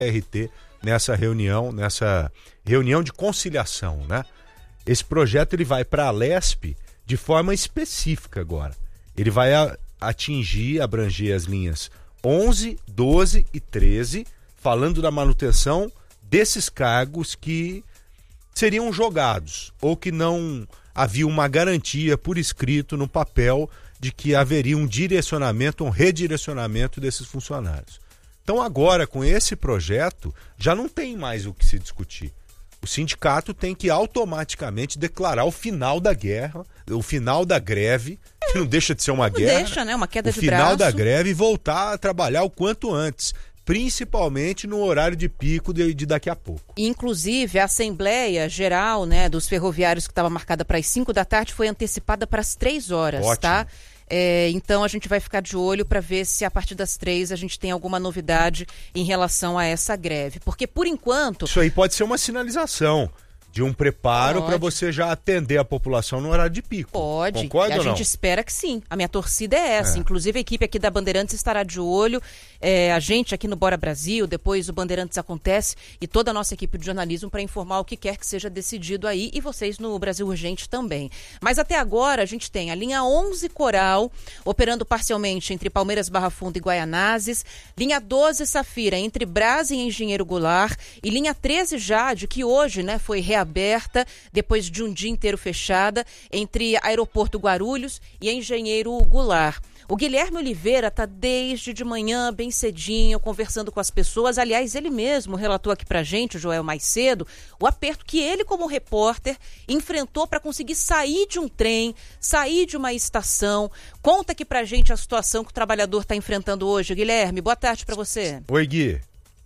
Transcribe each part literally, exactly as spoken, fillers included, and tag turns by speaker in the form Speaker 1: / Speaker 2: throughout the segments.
Speaker 1: R T nessa reunião, nessa reunião de conciliação, né? Esse projeto ele vai para a Lesp de forma específica agora. Ele vai a, atingir, abranger as linhas onze, doze e treze, falando da manutenção desses cargos que seriam jogados ou que não havia uma garantia por escrito no papel de que haveria um direcionamento, um redirecionamento desses funcionários. Então agora, com esse projeto, já não tem mais o que se discutir. O sindicato tem que automaticamente declarar o final da guerra, o final da greve, que não deixa de ser uma
Speaker 2: não
Speaker 1: guerra.
Speaker 2: Deixa, né? Uma queda
Speaker 1: o
Speaker 2: de
Speaker 1: final
Speaker 2: braço.
Speaker 1: da greve e voltar a trabalhar o quanto antes, principalmente no horário de pico de, de daqui a pouco.
Speaker 2: Inclusive, a Assembleia Geral, né, dos ferroviários, que estava marcada para as cinco da tarde, foi antecipada para as três horas,
Speaker 1: Ótimo.
Speaker 2: tá? É, então a gente vai ficar de olho para ver se a partir das três a gente tem alguma novidade em relação a essa greve. Porque, por enquanto...
Speaker 1: Isso aí pode ser uma sinalização de um preparo para você já atender a população no horário de pico.
Speaker 2: Pode.
Speaker 1: Concorda
Speaker 2: e a
Speaker 1: ou não?
Speaker 2: gente espera que sim. A minha torcida é essa.
Speaker 1: É.
Speaker 2: Inclusive, a equipe aqui da Bandeirantes estará de olho. É, a gente aqui no Bora Brasil, depois o Bandeirantes Acontece e toda a nossa equipe de jornalismo para informar o que quer que seja decidido aí e vocês no Brasil Urgente também. Mas até agora a gente tem a linha onze Coral operando parcialmente entre Palmeiras Barra Funda e Guaianazes, linha doze Safira entre Brás e Engenheiro Goulart e linha treze Jade, que hoje, né, foi reaberta depois de um dia inteiro fechada entre Aeroporto Guarulhos e Engenheiro Goulart. O Guilherme Oliveira está desde de manhã, bem cedinho, conversando com as pessoas. Aliás, ele mesmo relatou aqui pra gente, o Joel, mais cedo, o aperto que ele, como repórter, enfrentou para conseguir sair de um trem, sair de uma estação. Conta aqui pra gente a situação que o trabalhador está enfrentando hoje. Guilherme, boa tarde para você.
Speaker 1: Oi, Gui.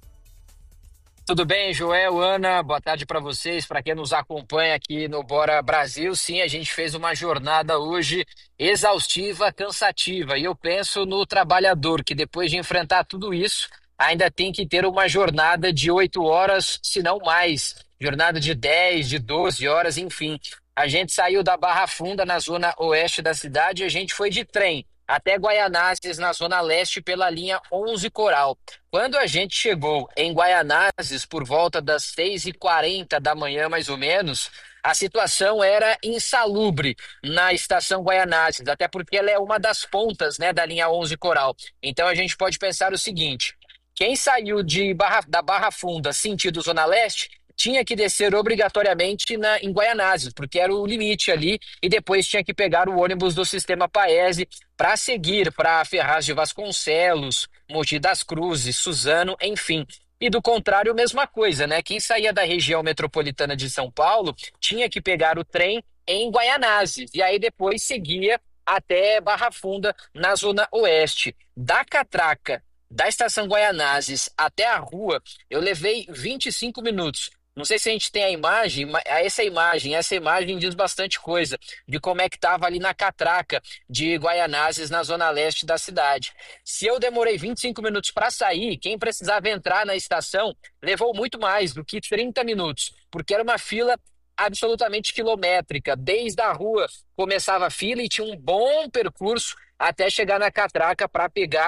Speaker 3: Tudo bem, Joel, Ana, boa tarde para vocês, para quem nos acompanha aqui no Bora Brasil. Sim, a gente fez uma jornada hoje exaustiva, cansativa, e eu penso no trabalhador que depois de enfrentar tudo isso, ainda tem que ter uma jornada de oito horas, se não mais, jornada de dez, de doze horas, enfim. A gente saiu da Barra Funda, na zona oeste da cidade, e a gente foi de trem até Guaianazes, na zona leste, pela linha onze Coral. Quando a gente chegou em Guaianazes, por volta das seis e quarenta da manhã, mais ou menos, a situação era insalubre na estação Guaianazes, até porque ela é uma das pontas, né, da linha onze Coral. Então a gente pode pensar o seguinte: quem saiu de Barra, da Barra Funda, sentido zona leste, tinha que descer obrigatoriamente na, em Guaianazes, porque era o limite ali, e depois tinha que pegar o ônibus do sistema Paese para seguir para Ferraz de Vasconcelos, Mogi das Cruzes, Suzano, enfim. E do contrário, mesma coisa, né? Quem saía da região metropolitana de São Paulo tinha que pegar o trem em Guaianazes, e aí depois seguia até Barra Funda, na zona oeste. Da catraca da estação Guaianazes até a rua, eu levei vinte e cinco minutos. Não sei se a gente tem a imagem, mas essa imagem, essa imagem diz bastante coisa de como é que estava ali na catraca de Guaianazes, na zona leste da cidade. Se eu demorei vinte e cinco minutos para sair, quem precisava entrar na estação levou muito mais do que trinta minutos, porque era uma fila absolutamente quilométrica. Desde a rua começava a fila e tinha um bom percurso até chegar na catraca para pegar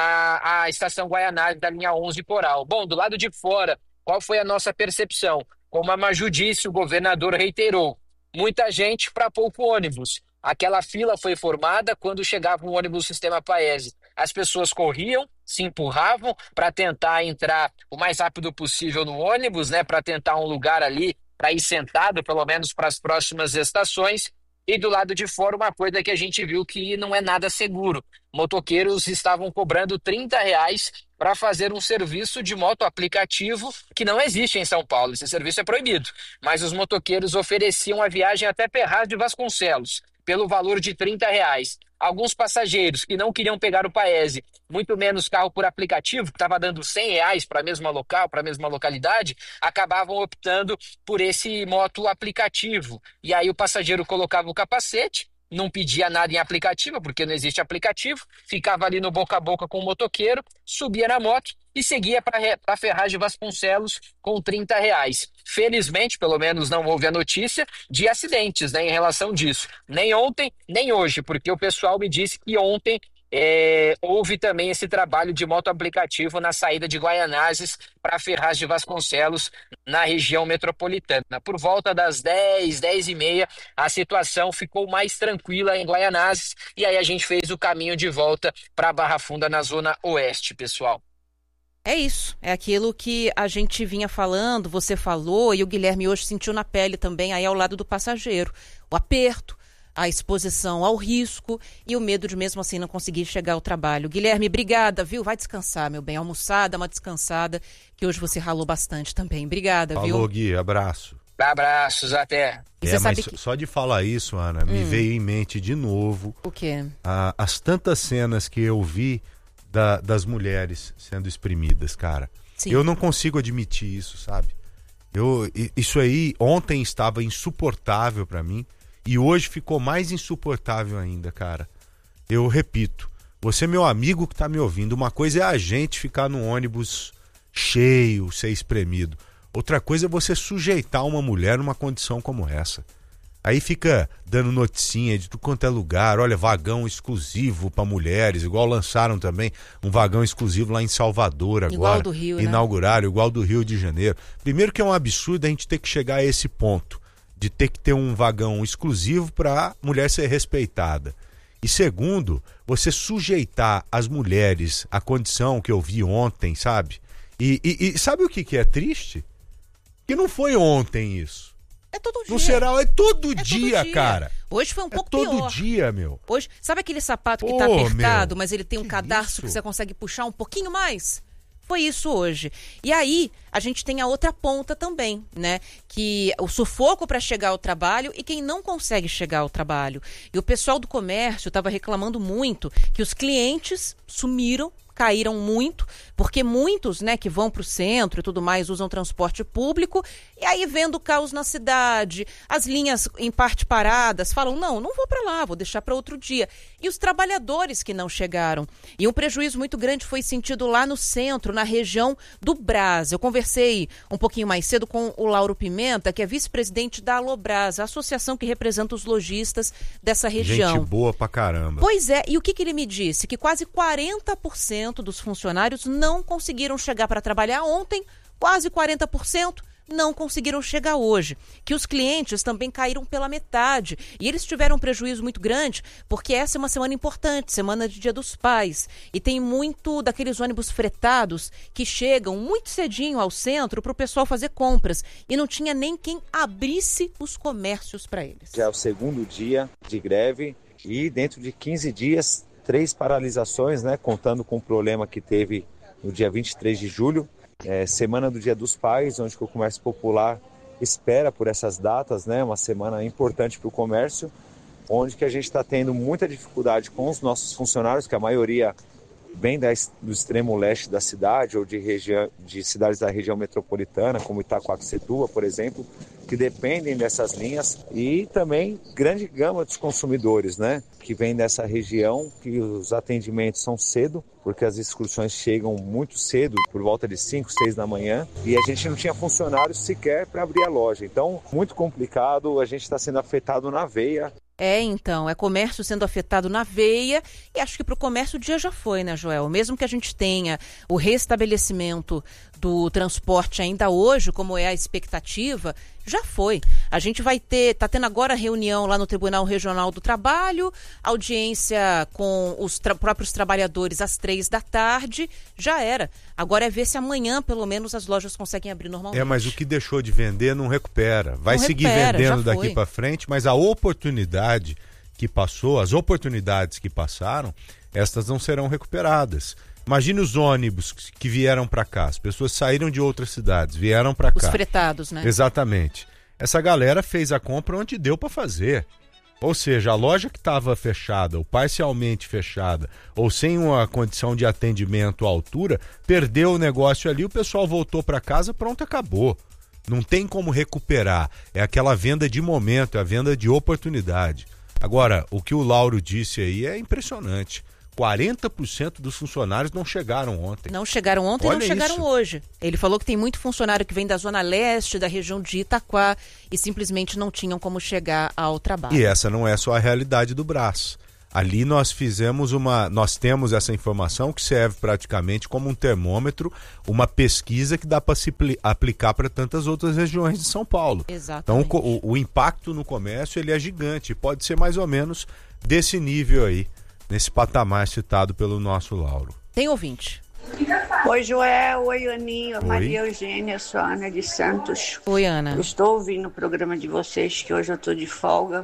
Speaker 3: a, a estação Guaianazes da linha onze Coral. Bom, do lado de fora, qual foi a nossa percepção? Como a Maju disse, o governador reiterou: muita gente para pouco ônibus. Aquela fila foi formada quando chegava um ônibus do sistema Paese. As pessoas corriam, se empurravam para tentar entrar o mais rápido possível no ônibus, né, para tentar um lugar ali para ir sentado, pelo menos para as próximas estações. E do lado de fora, uma coisa que a gente viu que não é nada seguro. Motoqueiros estavam cobrando trinta reais para fazer um serviço de moto aplicativo que não existe em São Paulo. Esse serviço é proibido. Mas os motoqueiros ofereciam a viagem até Ferraz de Vasconcelos, pelo valor de trinta reais. Alguns passageiros que não queriam pegar o Paese, muito menos carro por aplicativo, que estava dando cem reais para a mesma local, para a mesma localidade, acabavam optando por esse moto aplicativo. E aí o passageiro colocava o capacete, não pedia nada em aplicativo, porque não existe aplicativo, ficava ali no boca a boca com o motoqueiro, subia na moto e seguia para Ferraz de Vasconcelos com trinta reais. Felizmente, pelo menos não houve a notícia de acidentes, né, em relação disso. Nem ontem, nem hoje, porque o pessoal me disse que ontem é, houve também esse trabalho de moto aplicativo na saída de Guaianazes para Ferraz de Vasconcelos, na região metropolitana. Por volta das dez, dez e meia, a situação ficou mais tranquila em Guaianazes e aí a gente fez o caminho de volta para Barra Funda, na zona oeste, pessoal.
Speaker 2: É isso, é aquilo que a gente vinha falando, você falou, e o Guilherme hoje sentiu na pele também, aí ao lado do passageiro. O aperto, a exposição ao risco e o medo de mesmo assim não conseguir chegar ao trabalho. Guilherme, obrigada, viu? Vai descansar, meu bem, almoçar, dá uma descansada, que hoje você ralou bastante também. Obrigada,
Speaker 1: Falou,
Speaker 2: viu?
Speaker 1: Falou, Gui, abraço.
Speaker 3: Abraços, até.
Speaker 2: E
Speaker 1: é,
Speaker 2: você
Speaker 1: mas
Speaker 2: sabe que...
Speaker 1: só de falar isso, Ana, hum. me veio em mente de novo...
Speaker 2: O quê?
Speaker 1: A, as tantas cenas que eu vi da, das mulheres sendo exprimidas, cara. Sim. Eu não consigo admitir isso, sabe? Eu, isso aí ontem estava insuportável pra mim e hoje ficou mais insuportável ainda, cara. Eu repito, você é meu amigo que tá me ouvindo, uma coisa é a gente ficar no ônibus cheio, ser espremido. Outra coisa é você sujeitar uma mulher numa condição como essa. Aí fica dando noticinha de tudo quanto é lugar, olha, vagão exclusivo para mulheres, igual lançaram também um vagão exclusivo lá em Salvador agora.
Speaker 2: Igual do Rio,
Speaker 1: inauguraram, né? Igual do Rio de Janeiro. Primeiro que é um absurdo a gente ter que chegar a esse ponto, de ter que ter um vagão exclusivo para mulher ser respeitada. E segundo, você sujeitar as mulheres à condição que eu vi ontem, sabe? E, e, e sabe o que, que é triste? Que não foi ontem isso.
Speaker 2: É todo dia.
Speaker 1: No geral, é todo,
Speaker 2: é
Speaker 1: dia,
Speaker 2: todo dia,
Speaker 1: cara.
Speaker 2: Hoje foi um pouco
Speaker 1: é todo
Speaker 2: pior.
Speaker 1: todo dia, meu.
Speaker 2: Hoje, sabe aquele sapato que
Speaker 1: Pô,
Speaker 2: tá apertado,
Speaker 1: meu,
Speaker 2: mas ele tem um
Speaker 1: que
Speaker 2: cadarço
Speaker 1: isso?
Speaker 2: que você consegue puxar um pouquinho mais? Foi isso hoje. E aí, a gente tem a outra ponta também, né? Que o sufoco para chegar ao trabalho e quem não consegue chegar ao trabalho. E o pessoal do comércio estava reclamando muito que os clientes sumiram, caíram muito, porque muitos, né, que vão para o centro e tudo mais usam transporte público, e aí vendo o caos na cidade, as linhas em parte paradas, falam, não, não vou para lá, vou deixar para outro dia. E os trabalhadores que não chegaram. E um prejuízo muito grande foi sentido lá no centro, na região do Brás. Eu conversei um pouquinho mais cedo com o Lauro Pimenta, que é vice-presidente da Alobras, a associação que representa os lojistas dessa região.
Speaker 1: Gente boa pra caramba.
Speaker 2: Pois é, e o que, que ele me disse? Que quase quarenta por cento dos funcionários não conseguiram chegar para trabalhar ontem, quase quarenta por cento não conseguiram chegar hoje. Que os clientes também caíram pela metade e eles tiveram um prejuízo muito grande porque essa é uma semana importante, semana de Dia dos Pais, e tem muito daqueles ônibus fretados que chegam muito cedinho ao centro para o pessoal fazer compras e não tinha nem quem abrisse os comércios para eles.
Speaker 4: Já é o segundo dia de greve e dentro de quinze dias três paralisações, né, contando com o problema que teve no dia vinte e três de julho, é, semana do Dia dos Pais, onde o comércio popular espera por essas datas, né, uma semana importante para o comércio, onde que a gente está tendo muita dificuldade com os nossos funcionários, que a maioria vem da, do extremo leste da cidade ou de, região, de cidades da região metropolitana, como Itacoaxetuba, por exemplo, que dependem dessas linhas, e também grande gama dos consumidores, né, que vem dessa região, que os atendimentos são cedo, porque as excursões chegam muito cedo, por volta de cinco, seis da manhã, e a gente não tinha funcionários sequer para abrir a loja. Então, muito complicado, a gente está sendo afetado na veia.
Speaker 2: É, então, é comércio sendo afetado na veia, e acho que para o comércio o dia já foi, né, Joel? Mesmo que a gente tenha o restabelecimento do transporte ainda hoje, como é a expectativa, já foi. A gente vai ter, tá tendo agora reunião lá no Tribunal Regional do Trabalho, audiência com os tra- próprios trabalhadores às três da tarde, já era. Agora é ver se amanhã, pelo menos, as lojas conseguem abrir normalmente.
Speaker 1: É, mas o que deixou de vender não recupera. Vai
Speaker 2: não
Speaker 1: seguir
Speaker 2: recupera,
Speaker 1: vendendo daqui para frente, mas a oportunidade que passou, as oportunidades que passaram, estas não serão recuperadas. Imagine os ônibus que vieram para cá, as pessoas saíram de outras cidades, vieram para cá.
Speaker 2: Os fretados, né?
Speaker 1: Exatamente. Essa galera fez a compra onde deu para fazer. Ou seja, a loja que estava fechada ou parcialmente fechada ou sem uma condição de atendimento à altura, perdeu o negócio ali, o pessoal voltou para casa, pronto, acabou. Não tem como recuperar. É aquela venda de momento, é a venda de oportunidade. Agora, o que o Lauro disse aí é impressionante. quarenta por cento dos funcionários não chegaram ontem.
Speaker 2: Não chegaram ontem e não chegaram
Speaker 1: isso.
Speaker 2: hoje. Ele falou que tem muito funcionário que vem da zona leste, da região de Itaquá, e simplesmente não tinham como chegar ao trabalho.
Speaker 1: E essa não é só a realidade do Brás. Ali nós fizemos uma, nós temos essa informação que serve praticamente como um termômetro, uma pesquisa que dá para se pli- aplicar para tantas outras regiões de São Paulo.
Speaker 2: Exatamente.
Speaker 1: Então o, o impacto no comércio ele é gigante, pode ser mais ou menos desse nível aí, nesse patamar citado pelo nosso Lauro.
Speaker 2: Tem ouvinte.
Speaker 5: Oi, Joel. Oi, Aninha.
Speaker 1: Oi.
Speaker 5: Maria Eugênia, sou a Ana de Santos.
Speaker 2: Oi, Ana.
Speaker 5: Eu estou ouvindo o programa de vocês, que hoje eu estou de folga.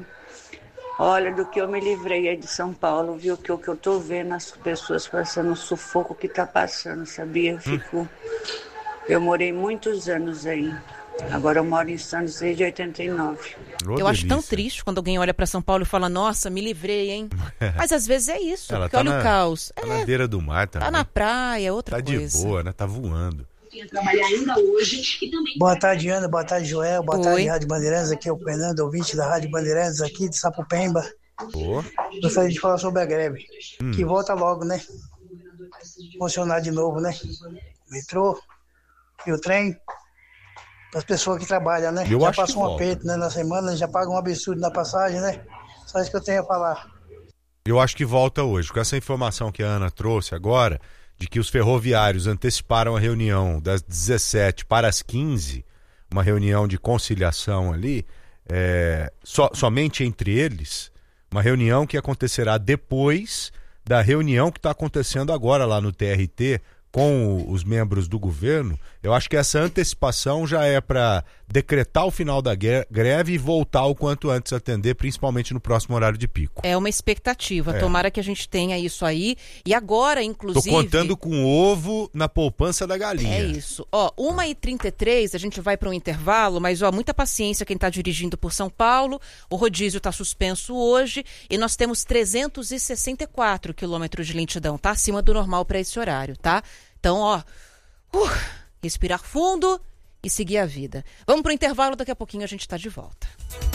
Speaker 5: Olha, do que eu me livrei aí de São Paulo, viu? Que o que eu estou vendo as pessoas passando o sufoco que está passando, sabia? Eu fico... Eu morei muitos anos aí. Agora eu moro em Santos desde oitenta e nove.
Speaker 1: Oh,
Speaker 2: eu acho tão
Speaker 1: delícia.
Speaker 2: triste quando alguém olha para São Paulo e fala, nossa, me livrei, hein? Mas às vezes é isso,
Speaker 1: Ela
Speaker 2: porque
Speaker 1: tá
Speaker 2: olha
Speaker 1: na-
Speaker 2: o caos.
Speaker 1: Tá
Speaker 2: É,
Speaker 1: na beira do mar também.
Speaker 2: tá na praia, é outra
Speaker 1: Tá
Speaker 2: coisa.
Speaker 1: de boa, né? Tá voando.
Speaker 6: Trabalhar ainda hoje e também...
Speaker 7: Boa tarde, Ana. Boa tarde, Joel. Boa
Speaker 2: Oi.
Speaker 7: tarde, Rádio Bandeirantes. Aqui é o Fernando, ouvinte da Rádio Bandeirantes, aqui de Sapopemba.
Speaker 1: Pô,
Speaker 7: Gostaria de falar sobre a greve.
Speaker 1: Hum.
Speaker 7: Que volta logo, né? Funcionar de novo, né? O metrô e o trem. Para as pessoas que trabalham, né?
Speaker 1: Eu
Speaker 7: já
Speaker 1: acho que
Speaker 7: passou um
Speaker 1: volta.
Speaker 7: aperto, né? Na semana, já pagam um absurdo na passagem, né? Só isso que eu tenho a falar.
Speaker 1: eu acho que volta hoje. Com essa informação que a Ana trouxe agora, de que os ferroviários anteciparam a reunião das dezessete para as quinze, uma reunião de conciliação ali, é, so- somente entre eles, uma reunião que acontecerá depois da reunião que está acontecendo agora lá no T R T com o- os membros do governo. Eu acho que essa antecipação já é para decretar o final da gue- greve e voltar o quanto antes a atender, principalmente no próximo horário de pico.
Speaker 2: É uma expectativa,
Speaker 1: É.
Speaker 2: tomara que a gente tenha isso aí. E agora,
Speaker 1: Tô
Speaker 2: inclusive...
Speaker 1: contando com ovo na poupança da galinha.
Speaker 2: É isso. Ó, uma e trinta e três, a gente vai para um intervalo, mas ó, muita paciência quem está dirigindo por São Paulo. O rodízio está suspenso hoje e nós temos trezentos e sessenta e quatro quilômetros de lentidão, tá? Acima do normal para esse horário, tá? Então, ó, uh, respirar fundo e seguir a vida. Vamos pro intervalo, daqui a pouquinho a gente está de volta.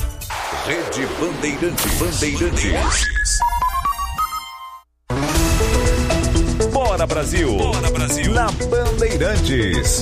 Speaker 8: Rede Bandeirantes. Bandeirantes. Bora Brasil. Bora Brasil. Na Bandeirantes.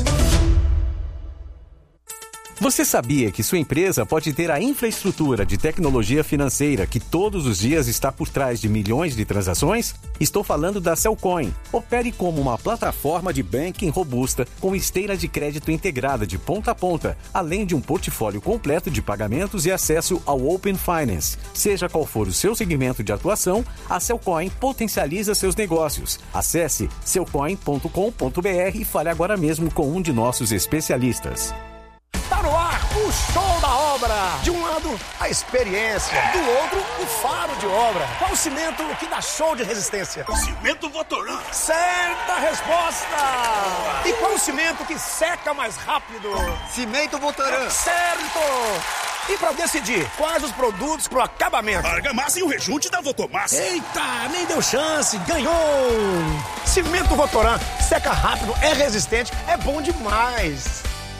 Speaker 9: Você sabia que sua empresa pode ter a infraestrutura de tecnologia financeira que todos os dias está por trás de milhões de transações? Estou falando da Cellcoin. Opere como uma plataforma de banking robusta com esteira de crédito integrada de ponta a ponta, além de um portfólio completo de pagamentos e acesso ao Open Finance. Seja qual for o seu segmento de atuação, a Cellcoin potencializa seus negócios. Acesse cellcoin ponto com ponto b r e fale agora mesmo com um de nossos especialistas.
Speaker 10: Tá no ar o show da obra. De um lado, a experiência. Do outro, o faro de obra. Qual o cimento que dá show de resistência?
Speaker 8: Cimento Votoran.
Speaker 10: Certa resposta! E qual o cimento que seca mais rápido?
Speaker 8: Cimento Votoran.
Speaker 10: Certo! E pra decidir quais os produtos pro acabamento?
Speaker 8: Argamassa e o rejunte da Votomassa.
Speaker 10: Eita, nem deu chance, ganhou! Cimento Votoran, seca rápido, é resistente, é bom demais!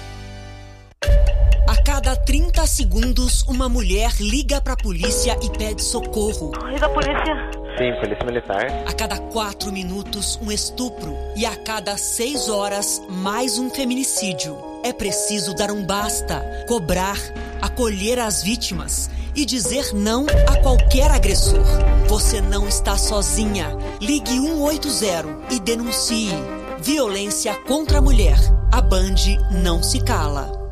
Speaker 11: A cada trinta segundos, uma mulher liga pra polícia e pede socorro.
Speaker 12: Liga a polícia.
Speaker 13: Sim, polícia militar.
Speaker 11: A cada quatro minutos, um estupro. E a cada seis horas, mais um feminicídio. É preciso dar um basta, cobrar, acolher as vítimas e dizer não a qualquer agressor. Você não está sozinha. Ligue um oito zero e denuncie. Violência contra a mulher. A Band não se cala.